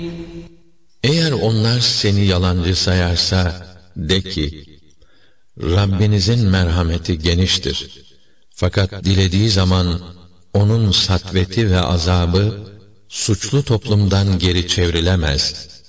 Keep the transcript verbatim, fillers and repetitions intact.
Eğer onlar seni yalancı sayarsa, de ki, Rabbinizin merhameti geniştir. Fakat dilediği zaman, onun satveti ve azabı, suçlu toplumdan geri çevrilemez.